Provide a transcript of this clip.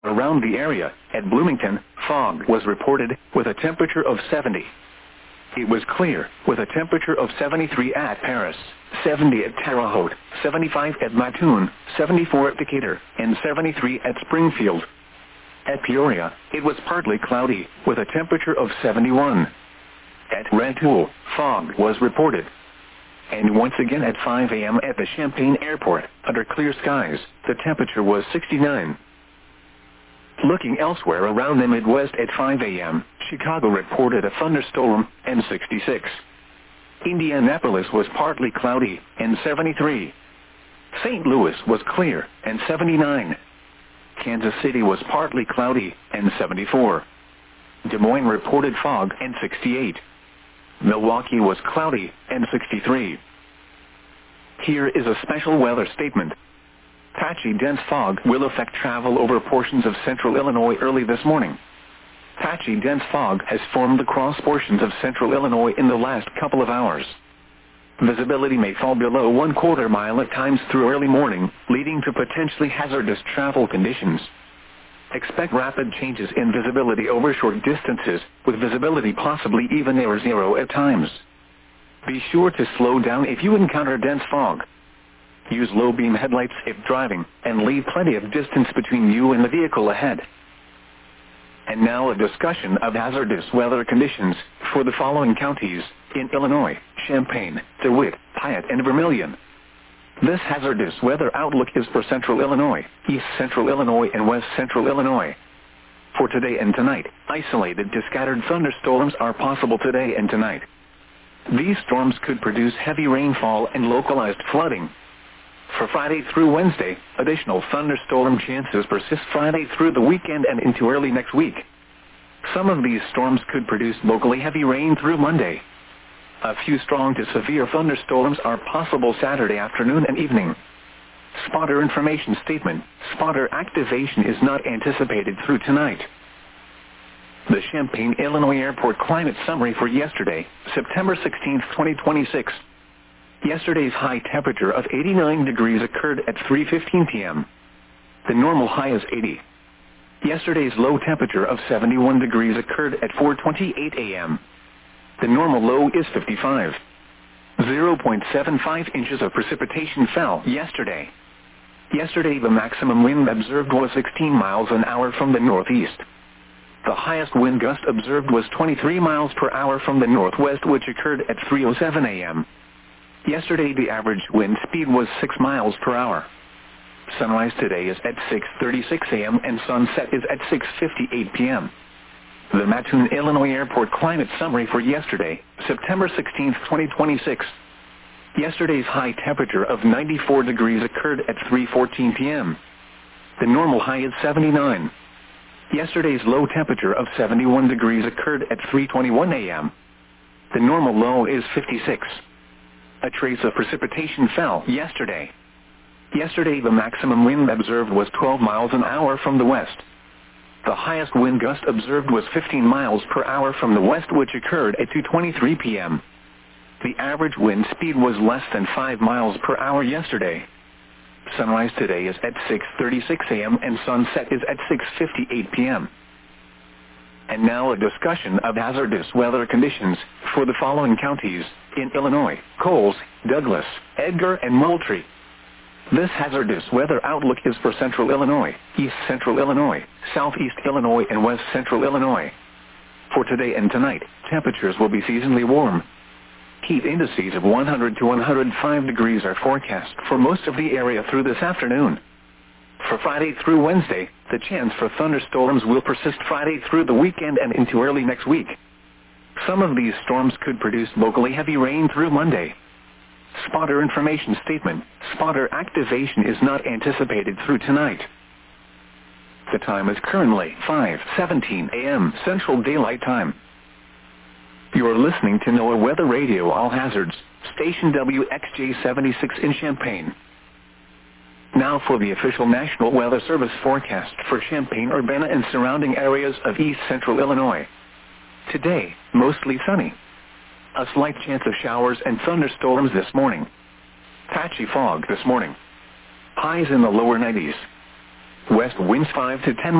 Around the area, at Bloomington, fog was reported, with a temperature of 70. It was clear, with a temperature of 73 at Paris, 70 at Terre Haute, 75 at Mattoon, 74 at Decatur, and 73 at Springfield. At Peoria, it was partly cloudy, with a temperature of 71. At Rantoul, fog was reported. And once again at 5 a.m. at the Champaign Airport, under clear skies, the temperature was 69. Looking elsewhere around the Midwest at 5 a.m., Chicago reported a thunderstorm, and 66. Indianapolis was partly cloudy, and 73. St. Louis was clear, and 79. Kansas City was partly cloudy, and 74. Des Moines reported fog, and 68. Milwaukee was cloudy, and 63. Here is a special weather statement. Patchy dense fog will affect travel over portions of central Illinois early this morning. Patchy dense fog has formed across portions of central Illinois in the last couple of hours. Visibility may fall below 1/4 mile at times through early morning, leading to potentially hazardous travel conditions. Expect rapid changes in visibility over short distances, with visibility possibly even near zero at times. Be sure to slow down if you encounter dense fog. Use low-beam headlights if driving, and leave plenty of distance between you and the vehicle ahead. And now a discussion of hazardous weather conditions for the following counties in Illinois: Champaign, DeWitt, Piatt, and Vermilion. This hazardous weather outlook is for central Illinois, east central Illinois, and west central Illinois. For today and tonight, isolated to scattered thunderstorms are possible today and tonight. These storms could produce heavy rainfall and localized flooding. For Friday through Wednesday, additional thunderstorm chances persist Friday through the weekend and into early next week. Some of these storms could produce locally heavy rain through Monday. A few strong to severe thunderstorms are possible Saturday afternoon and evening. Spotter information statement: spotter activation is not anticipated through tonight. The Champaign, Illinois Airport climate summary for yesterday, September 16, 2026. Yesterday's high temperature of 89 degrees occurred at 3:15 p.m. The normal high is 80. Yesterday's low temperature of 71 degrees occurred at 4:28 a.m. The normal low is 55. 0.75 inches of precipitation fell yesterday. Yesterday the maximum wind observed was 16 miles an hour from the northeast. The highest wind gust observed was 23 miles per hour from the northwest, which occurred at 3:07 a.m. Yesterday the average wind speed was 6 miles per hour. Sunrise today is at 6:36 a.m. and sunset is at 6:58 p.m. The Mattoon, Illinois Airport climate summary for yesterday, September 16, 2026. Yesterday's high temperature of 94 degrees occurred at 3:14 p.m. The normal high is 79. Yesterday's low temperature of 71 degrees occurred at 3:21 a.m. The normal low is 56. A trace of precipitation fell yesterday. Yesterday the maximum wind observed was 12 miles an hour from the west. The highest wind gust observed was 15 miles per hour from the west, which occurred at 2:23 p.m. The average wind speed was less than 5 miles per hour yesterday. Sunrise today is at 6:36 a.m. and sunset is at 6:58 p.m. And now a discussion of hazardous weather conditions for the following counties in Illinois: Coles, Douglas, Edgar, and Moultrie. This hazardous weather outlook is for central Illinois, east central Illinois, southeast Illinois, and west central Illinois. For today and tonight, temperatures will be seasonally warm. Heat indices of 100 to 105 degrees are forecast for most of the area through this afternoon. For Friday through Wednesday, the chance for thunderstorms will persist Friday through the weekend and into early next week. Some of these storms could produce locally heavy rain through Monday. Spotter information statement: spotter activation is not anticipated through tonight. The time is currently 5:17 a.m. Central Daylight Time. You are listening to NOAA Weather Radio All Hazards, station WXJ-76 in Champaign. Now for the official National Weather Service forecast for Champaign, Urbana, and surrounding areas of east central Illinois. Today, mostly sunny. A slight chance of showers and thunderstorms this morning. Patchy fog this morning. Highs in the lower 90s. West winds 5 to 10